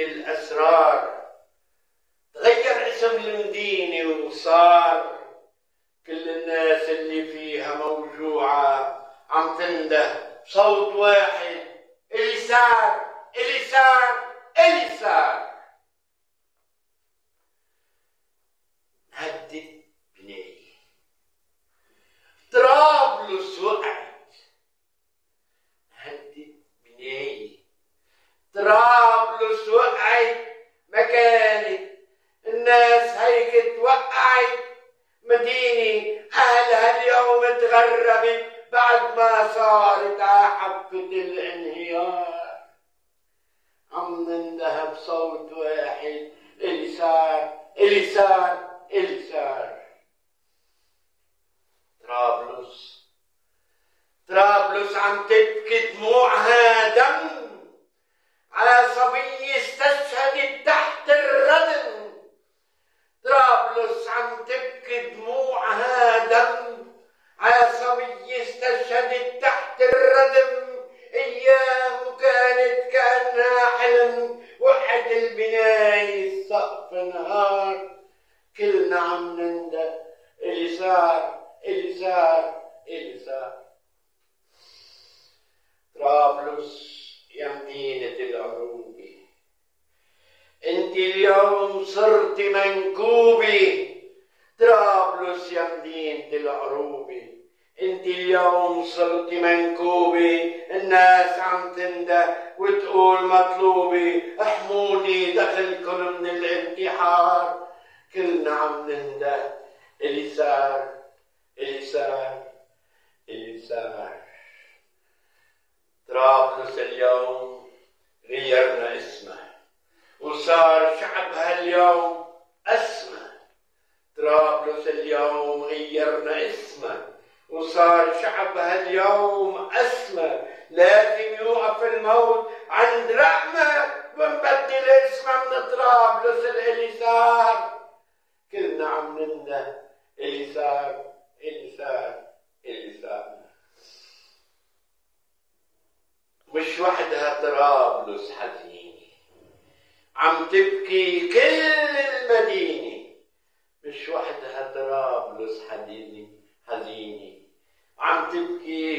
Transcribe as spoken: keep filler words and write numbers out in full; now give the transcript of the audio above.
الأسرار. تغير اسم المدينة وصار كل الناس اللي فيها موجوعة عم تنده بصوت واحد: اللي صار اللي صار اللي صار. هدت بناية، طرابلس وقعت. هدت بناية، طرابلس وقعت. ما كانت الناس هيك توقعت مدينة أهلها اليوم تغربت بعد ما صارت عحفة الانهيار. عم ننده بصوت واحد: اللي صار اللي صار اللي صار. طرابلس طرابلس عم تبكي دموعها دم على صبية استشهدت تحت الردم. طرابلس عم تبكي دموعها دم على صبية استشهدت تحت الردم. ايام كانت كأنها حلم، وحد البناية السقف نهار. كلنا عم ننده: اللي صار اللي صار اللي صار. طرابلس يا مدينة العروبة، انت اليوم صرت منكوبة. طرابلس يا مدينة العروبة، انت اليوم صرت منكوبة. الناس عم تنده وتقول مطلوبة: احموني دخلكم من الانتحار. كلنا عم ننده: اللي صار اللي صار اللي صار. طرابلس اليوم غيرنا اسمه وصار شعبها اليوم أسمى. طرابلس اليوم غيرنا اسمه وصار شعبها اليوم أسمى. لازم يوقف الموت عند رقمة ونبدل اسمه من طرابلس اللي صار. كلنا عم ننده: اللي صار اللي صار اللي صار. مش وحدها طرابلس حزينة، عم تبكي كل المدينة. مش وحدها طرابلس حزينة حزينة، عم تبكي